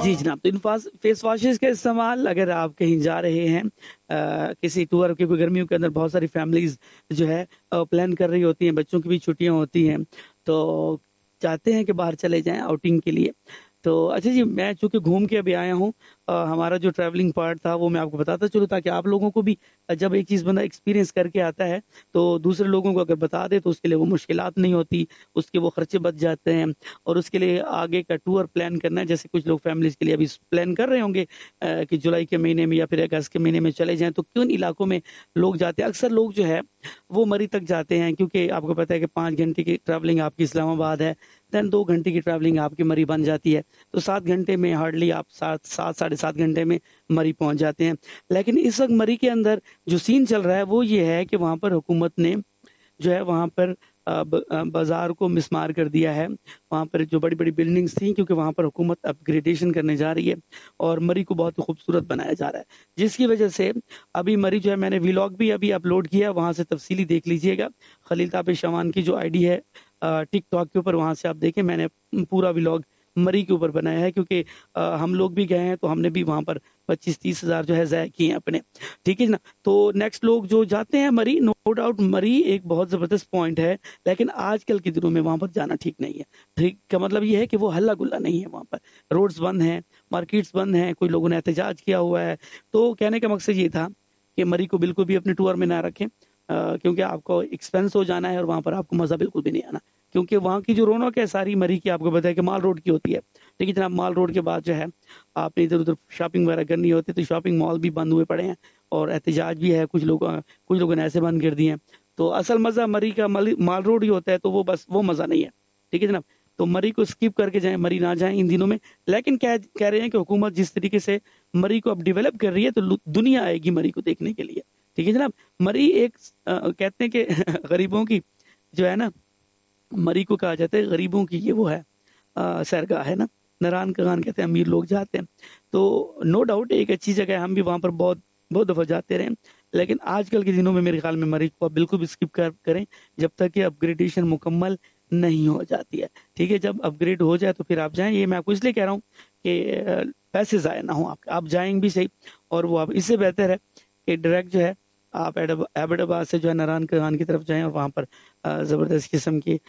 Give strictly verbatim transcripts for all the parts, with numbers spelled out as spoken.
جی جناب، تو in face washes کا استعمال اگر آپ کہیں جا رہے ہیں آ, کسی ٹور، کیونکہ گرمیوں کے اندر بہت ساری فیملیز جو ہے پلان کر رہی ہوتی ہیں، بچوں کی بھی چھٹیاں ہوتی ہیں تو چاہتے ہیں کہ باہر چلے جائیں آؤٹنگ کے لیے. تو اچھا جی، میں چونکہ گھوم کے ابھی آیا ہوں، آ, ہمارا جو ٹریولنگ پارٹ تھا وہ میں آپ کو بتاتا چلوں تاکہ آپ لوگوں کو بھی جب ایک چیز بندہ ایکسپیرینس کر کے آتا ہے تو دوسرے لوگوں کو اگر بتا دے تو اس کے لیے وہ مشکلات نہیں ہوتی، اس کے وہ خرچے بچ جاتے ہیں. اور اس کے لیے آگے کا ٹور پلان کرنا ہے، جیسے کچھ لوگ فیملیز کے لیے ابھی پلان کر رہے ہوں گے کہ جولائی کے مہینے میں یا پھر اگست کے مہینے میں چلے جائیں، تو کن علاقوں میں لوگ جاتے ہیں. اکثر لوگ جو ہے وہ مری تک جاتے ہیں، کیونکہ آپ کو پتہ ہے کہ پانچ گھنٹے کی ٹریولنگ آپ کی اسلام آباد ہے، دین دو گھنٹے کی ٹریولنگ آپ کی مری بن جاتی ہے، تو سات گھنٹے میں ہارڈلی آپ سات سات ساڑھے سات گھنٹے میں مری پہنچ جاتے ہیں. لیکن اس وقت مری کے اندر جو سین چل رہا ہے وہ یہ ہے کہ وہاں پر حکومت نے جو ہے وہاں پر بازار کو مسمار کر دیا ہے. وہاں پر جو بڑی بڑی بلڈنگز تھیں، کیونکہ وہاں پر حکومت اپ گریڈیشن کرنے جا رہی ہے اور مری کو بہت خوبصورت بنایا جا رہا ہے، جس کی وجہ سے ابھی مری جو ہے، میں نے ویلاگ بھی ابھی اپلوڈ کیا، وہاں سے تفصیلی دیکھ لیجئے گا. خلیل تابش شوان کی جو آئی ڈی ہے ٹک ٹاک کے اوپر، وہاں سے آپ دیکھیں، میں نے پورا ویلاگ مری کے اوپر بنایا ہے، کیونکہ ہم لوگ بھی گئے ہیں تو ہم نے بھی وہاں پر پچیس تیس ہزار جو ہے ضائع کیے ہیں اپنے، ٹھیک ہے نا. تو نیکسٹ لوگ جو جاتے ہیں مری، نو ڈاؤٹ مری ایک بہت زبردست پوائنٹ ہے، لیکن آج کل کے دنوں میں وہاں پر جانا ٹھیک نہیں ہے. ٹھیک کا مطلب یہ ہے کہ وہ ہلا گلا نہیں ہے، وہاں پر روڈز بند ہیں، مارکیٹس بند ہیں، کوئی لوگوں نے احتجاج کیا ہوا ہے. تو کہنے کا مقصد یہ تھا کہ مری کو بالکل بھی اپنے ٹور میں نہ رکھیں، کیونکہ آپ کو ایکسپینس ہو جانا ہے اور وہاں پر آپ کو مزہ بالکل بھی نہیں آنا، کیونکہ وہاں کی جو رونق ہے ساری مری کی آپ کو پتا ہے کہ مال روڈ کی ہوتی ہے. لیکن جناب مال روڈ کے بعد جو ہے آپ نے ادھر ادھر شاپنگ وغیرہ کرنی ہوتی ہے تو شاپنگ مال بھی بند ہوئے پڑے ہیں اور احتجاج بھی ہے، کچھ لوگوں کچھ لوگوں نے ایسے بند کر دیے ہیں. تو اصل مزہ مری کا مال روڈ ہی ہوتا ہے، تو وہ بس وہ مزہ نہیں ہے، ٹھیک ہے جناب. تو مری کو اسکپ کر کے جائیں، مری نہ جائیں ان دنوں میں. لیکن کہہ رہے ہیں کہ حکومت جس طریقے سے مری کو اب ڈیولپ کر رہی ہے تو دنیا آئے گی مری کو دیکھنے کے لیے، ٹھیک ہے جناب. مری ایک کہتے ہیں کہ غریبوں کی جو ہے نا، مری کو کہا جاتا ہے غریبوں کی یہ وہ ہے سیرگاہ ہے نا، نران کغان کہتے ہیں، امیر لوگ جاتے ہیں. تو نو ڈاؤٹ ایک اچھی جگہ ہے، ہم بھی وہاں پر بہت بہت دفعہ جاتے رہے. لیکن آج کل کے دنوں میں میرے خیال میں مری کو بالکل بھی اسکپ کر کریں جب تک کہ اپ گریڈیشن مکمل نہیں ہو جاتی ہے، ٹھیک ہے. جب اپ گریڈ ہو جائے تو پھر آپ جائیں. یہ میں آپ کو اس لیے کہہ رہا ہوں کہ پیسے ضائع نہ ہوں، آپ آپ جائیں بھی صحیح، اور وہ آپ اس سے بہتر ہے کہ ڈائریکٹ جو ہے آپ ایبٹ آباد سے جو ہے نران کغان کی طرف جائیں، اور وہاں پر زبردست قسم کی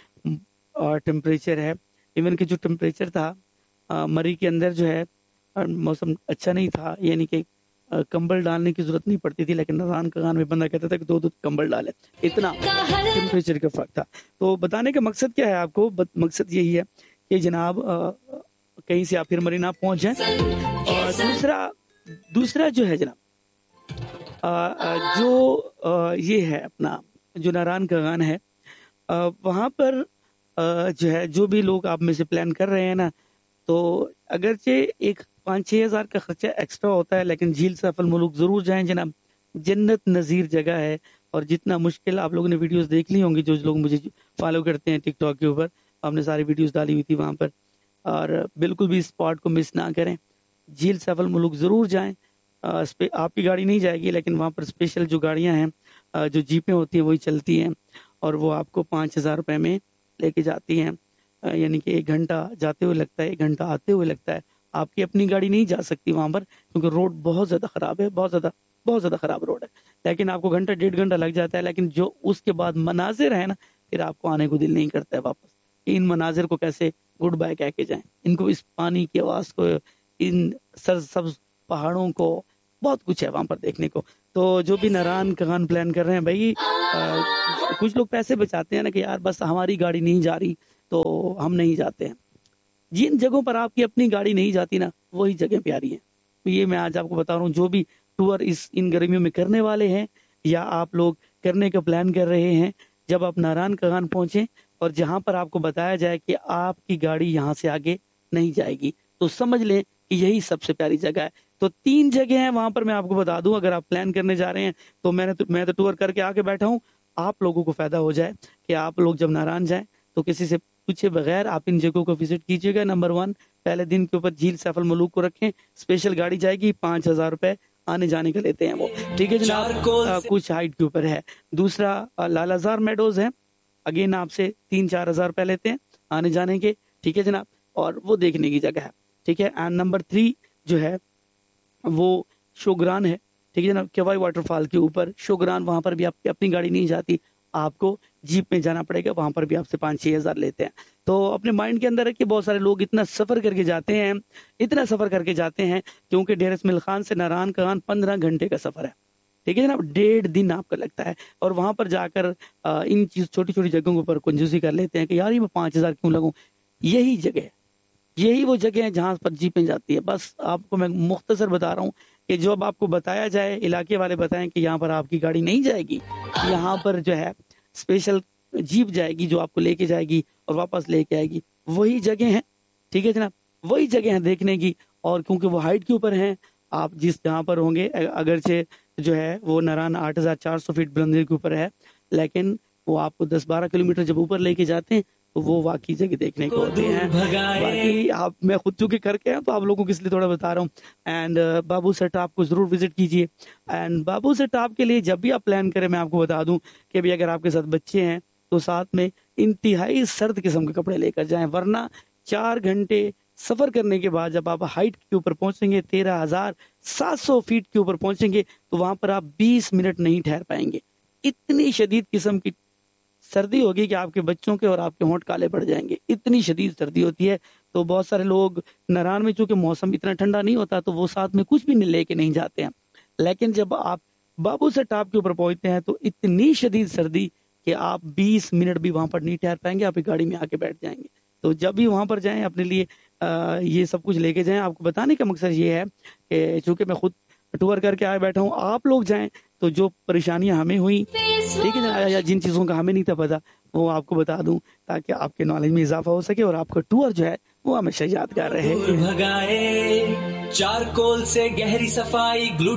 ٹیمپریچر ہے. ایون کہ جو ٹیمپریچر تھا مری کے اندر جو ہے موسم اچھا نہیں تھا، یعنی کہ کمبل ڈالنے کی ضرورت نہیں پڑتی تھی، لیکن نران کغان میں بندہ کہتا تھا کہ دو دو کمبل ڈالے، اتنا ٹیمپریچر کا فرق تھا. تو بتانے کا مقصد کیا ہے آپ کو؟ مقصد یہی ہے کہ جناب کہیں سے آپ پھر مری نہ پہنچ جائیں. اور دوسرا دوسرا جو ہے جناب جو یہ ہے اپنا جو نران کغان ہے، وہاں پر جو ہے جو بھی لوگ آپ میں سے پلان کر رہے ہیں نا، تو اگرچہ ایک پانچ چھ ہزار کا خرچہ ایکسٹرا ہوتا ہے، لیکن جھیل سیف الملوک ضرور جائیں جناب. جنت نظیر جگہ ہے، اور جتنا مشکل آپ لوگوں نے ویڈیوز دیکھ لی ہوں گی، جو لوگ مجھے فالو کرتے ہیں ٹک ٹاک کے اوپر، آپ نے ساری ویڈیوز ڈالی ہوئی تھی وہاں پر. اور بالکل بھی اسپاٹ کو مس نہ کریں، جھیل سیف الملوک ضرور جائیں. آپ کی گاڑی نہیں جائے گی، لیکن وہاں پر اسپیشل جو گاڑیاں ہیں، جو جیپیں ہوتی ہیں وہی چلتی ہیں، اور وہ آپ کو پانچ ہزار روپے میں لے کے جاتی ہیں. یعنی کہ ایک گھنٹہ جاتے ہوئے لگتا ہے، ایک گھنٹہ آتے ہوئے لگتا ہے. آپ کی اپنی گاڑی نہیں جا سکتی وہاں پر، کیونکہ روڈ بہت زیادہ خراب ہے، بہت زیادہ بہت زیادہ خراب روڈ ہے. لیکن آپ کو گھنٹہ ڈیڑھ گھنٹہ لگ جاتا ہے، لیکن جو اس کے بعد مناظر ہے نا، پھر آپ کو آنے کو دل نہیں کرتا ہے واپس. ان مناظر کو کیسے گڈ بائی کہہ کے جائیں، ان کو، اس پانی کی آواز کو، ان سرسبز پہاڑوں کو، بہت کچھ ہے وہاں پر دیکھنے کو. تو جو بھی نران کغان پلان کر رہے ہیں بھائی، کچھ لوگ پیسے بچاتے ہیں نا کہ یار بس ہماری گاڑی نہیں جا رہی تو ہم نہیں جاتے ہیں. جن جگہوں پر آپ کی اپنی گاڑی نہیں جاتی نا، وہی جگہ پیاری ہیں. یہ میں آج آپ کو بتا رہا ہوں، جو بھی ٹور اس ان گرمیوں میں کرنے والے ہیں یا آپ لوگ کرنے کا پلان کر رہے ہیں، جب آپ ناران کغان پہنچیں اور جہاں پر آپ کو بتایا جائے کہ آپ کی گاڑی یہاں سے آگے نہیں جائے گی، تو سمجھ لیں کہ یہی سب سے پیاری جگہ ہے. تو تین جگہ ہیں وہاں پر، میں آپ کو بتا دوں، اگر آپ پلان کرنے جا رہے ہیں تو میں نے تو میں تو ٹور کر کے آ کے بیٹھا ہوں. آپ لوگوں کو فائدہ ہو جائے کہ آپ لوگ جب ناران جائیں تو کسی سے پوچھے بغیر آپ ان جگہوں کو وزٹ کیجیے گا. نمبر ون، پہلے دن کے اوپر جھیل سیف الملوک کو رکھیں، اسپیشل گاڑی جائے گی، پانچ ہزار روپے آنے جانے کا لیتے ہیں وہ، ٹھیک ہے جناب، کچھ ہائٹ کے اوپر ہے. دوسرا لال ہزار میڈوز ہے، اگین آپ سے تین چار ہزار روپے لیتے ہیں آنے جانے کے، ٹھیک ہے جناب، اور وہ دیکھنے کی جگہ ہے. ٹھیک ہے. اینڈ نمبر تھری جو ہے وہ شوگران ہے. ٹھیک ہے جناب, کیوائی واٹر فال کے اوپر شوگران, وہاں پر بھی آپ کی اپنی گاڑی نہیں جاتی, آپ کو جیپ میں جانا پڑے گا, وہاں پر بھی آپ سے پانچ چھ ہزار لیتے ہیں. تو اپنے مائنڈ کے اندر ہے کہ بہت سارے لوگ اتنا سفر کر کے جاتے ہیں, اتنا سفر کر کے جاتے ہیں کیونکہ ڈیر اسماعیل خان سے ناران کان پندرہ گھنٹے کا سفر ہے. ٹھیک ہے جناب, ڈیڑھ دن آپ کا لگتا ہے, اور وہاں پر جا کر ان چیز چھوٹی چھوٹی جگہوں کے اوپر کنجوسی کر لیتے ہیں کہ یار یہ میں پانچ ہزار کیوں لگوں. یہی جگہ ہے, یہی وہ جگہ ہے جہاں پر جیپیں جاتی ہے. بس آپ کو میں مختصر بتا رہا ہوں کہ جو اب آپ کو بتایا جائے, علاقے والے بتائیں کہ یہاں پر آپ کی گاڑی نہیں جائے گی, یہاں پر جو ہے اسپیشل جیپ جائے گی جو آپ کو لے کے جائے گی اور واپس لے کے آئے گی. وہی جگہ ہیں, ٹھیک ہے جناب, وہی جگہ ہیں دیکھنے کی. اور کیونکہ وہ ہائٹ کے اوپر ہیں, آپ جس جہاں پر ہوں گے, اگرچہ جو ہے وہ ناران آٹھ ہزار چار سو فیٹ بلندی کے اوپر ہے, لیکن وہ آپ کو دس بارہ کلومیٹر جب اوپر لے کے جاتے ہیں تو وہ واقعی جگہ دیکھنے کو ہوتے ہیں. باقی آپ, میں خود چونکہ کر کے ہیں تو آپ لوگوں کو اس لیے تھوڑا بتا رہا ہوں. اینڈ بابو سیٹ آپ کو ضرور وزٹ کیجیے. اینڈ بابو سیٹ آپ کے لیے جب بھی آپ پلان کریں, میں آپ کو بتا دوں کہ بھی اگر آپ کے ساتھ بچے ہیں تو ساتھ میں انتہائی سرد قسم کے کپڑے لے کر جائیں, ورنہ چار گھنٹے سفر کرنے کے بعد جب آپ ہائٹ کے اوپر پہنچیں گے, تیرہ ہزار سات سو فیٹ کے اوپر پہنچیں گے, تو وہاں پر آپ بیس منٹ نہیں ٹھہر پائیں گے. اتنی شدید قسم کی سردی ہوگی کہ آپ کے بچوں کے اور آپ کے ہونٹ کالے پڑ جائیں گے, اتنی شدید سردی ہوتی ہے. تو بہت سارے لوگ ناران میں چونکہ موسم اتنا ٹھنڈا نہیں ہوتا تو وہ ساتھ میں کچھ بھی نہیں لے کے نہیں جاتے ہیں, لیکن جب آپ بابو سے ٹاپ کے اوپر پہنچتے ہیں تو اتنی شدید سردی کہ آپ بیس منٹ بھی وہاں پر نہیں ٹھہر پائیں گے, آپ گاڑی میں آ کے بیٹھ جائیں گے. تو جب بھی وہاں پر جائیں اپنے لیے یہ سب کچھ لے کے جائیں. آپ کو بتانے کا مقصد یہ ہے کہ چونکہ میں خود ٹور کر کے آئے بیٹھا ہوں, آپ لوگ جائیں تو جو پریشانیاں ہمیں ہوئی, ٹھیک ہے, یا جن چیزوں کا ہمیں نہیں تھا پتا, وہ آپ کو بتا دوں تاکہ آپ کے نالج میں اضافہ ہو سکے اور آپ کا ٹور جو ہے وہ ہمیشہ یادگار رہے. چارکول سے گہری صفائی,